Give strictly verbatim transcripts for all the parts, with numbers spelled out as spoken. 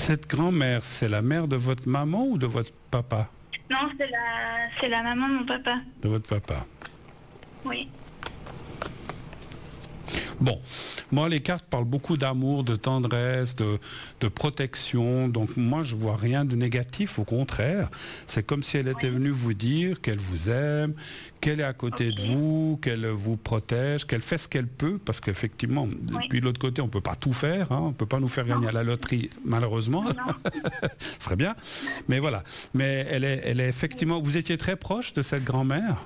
Cette grand-mère, c'est la mère de votre maman ou de votre papa? Non, c'est la, c'est la maman de mon papa. De votre papa. Oui. Bon, moi les cartes parlent beaucoup d'amour, de tendresse, de, de protection, donc moi je vois rien de négatif, au contraire. C'est comme si elle était Oui. venue vous dire qu'elle vous aime, qu'elle est à côté Ok. de vous, qu'elle vous protège, qu'elle fait ce qu'elle peut, parce qu'effectivement, Oui. depuis l'autre côté, on ne peut pas tout faire, hein, on ne peut pas nous faire gagner Non. à la loterie, malheureusement. Non. Ce serait bien, mais voilà. Mais elle est, elle est effectivement, vous étiez très proche de cette grand-mère?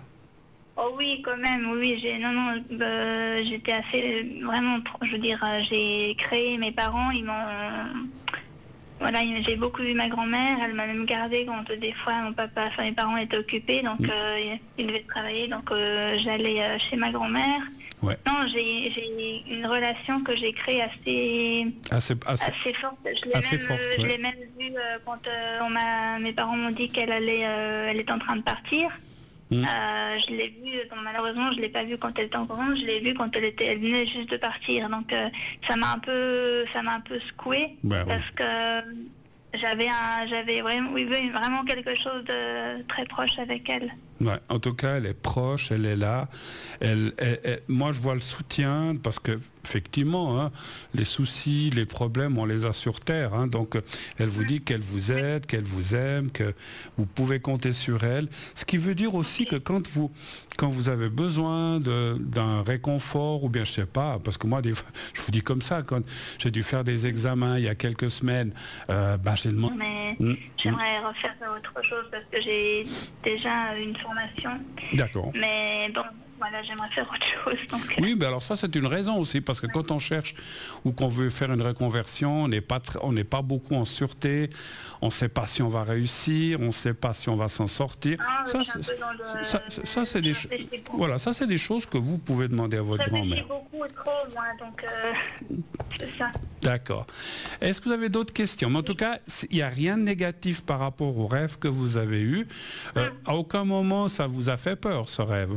Oh oui, quand même, oui, j'ai, non, non, euh, j'étais assez, vraiment, pro- je veux dire, euh, j'ai créé mes parents, ils m'ont, voilà, ils- j'ai beaucoup vu ma grand-mère, elle m'a même gardée quand euh, des fois mon papa, enfin mes parents étaient occupés, donc Mm. euh, ils ils devaient travailler, donc euh, j'allais euh, chez ma grand-mère. Ouais. Non, j'ai, j'ai une relation que j'ai créée assez, Assez, assez, assez forte. Je l'ai assez même, forte, euh, je ouais. l'ai même vue euh, quand euh, on m'a, mes parents m'ont dit qu'elle allait, euh, elle est en train de partir. Mm. Euh, je l'ai vue, bon, malheureusement, je l'ai pas vue quand elle était encore grande, je l'ai vue quand elle était, elle venait juste de partir. Donc euh, ça m'a un peu, ça m'a un peu secouée Ben oui. parce que j'avais un, j'avais vraiment, oui, oui, vraiment quelque chose de très proche avec elle. Ouais, en tout cas, elle est proche, elle est là. Elle, elle- elle- moi, je vois le soutien parce que effectivement, hein, les soucis, les problèmes, on les a sur terre. Hein, donc, euh, elle vous dit qu'elle vous aide, qu'elle vous aime, que vous pouvez compter sur elle. Ce qui veut dire aussi que quand vous, quand vous avez besoin de- d'un réconfort ou bien je sais pas, parce que moi, des fois, je vous dis comme ça, quand j'ai dû faire des examens il y a quelques semaines, euh, ben, j'ai demandé. Mais Mm, mm. j'aimerais refaire autre chose parce que j'ai déjà une formation. D'accord. Mais bon, voilà, j'aimerais faire autre chose. Donc, euh, Oui, ben alors ça c'est une raison aussi, parce que quand on cherche ou qu'on veut faire une reconversion, on n'est pas, tr- on n'est pas beaucoup en sûreté, on ne sait pas si on va réussir, on ne sait pas si on va s'en sortir. ah, je Ça, suis un c'est- peu dans le- ça, ça, ça, c'est des, je ch- réfléchis beaucoup. voilà, ça c'est des choses que vous pouvez demander à votre Je réfléchis grand-mère. beaucoup trop, moi, donc euh, c'est ça. D'accord. Est-ce que vous avez d'autres questions? Mais en tout cas, il n'y a rien de négatif par rapport au rêve que vous avez eu. Euh, à aucun moment ça vous a fait peur, ce rêve?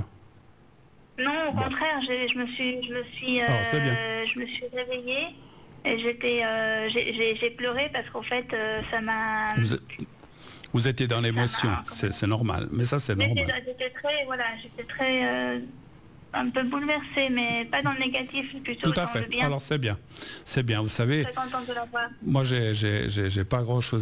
Non, au Bon. contraire, j'ai- je me suis, je me suis, euh, Ah, c'est bien. je me suis réveillée et j'étais, euh, j'ai j'ai- j'ai pleuré parce qu'en fait, euh, ça m'a. Vous, vous étiez dans l'émotion, m'a- c'est c'est normal. Mais ça, c'est J'étais normal. j'étais très, voilà, j'étais très, euh, un peu bouleversée, mais pas dans le négatif, plutôt Tout à dans le fait. bien. Alors c'est bien. C'est bien. Vous savez, Très contente de la voir. moi, j'ai j'ai- j'ai- j'ai pas grand-chose